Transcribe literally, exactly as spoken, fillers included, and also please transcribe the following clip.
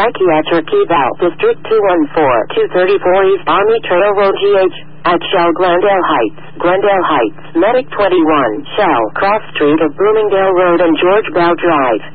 Psychiatric Eval, District two one four, two thirty-four East Army Trail Road G H, at Shell Glendale Heights, Glendale Heights, Medic twenty-one, Shell, Cross Street of Bloomingdale Road and George Bell Drive.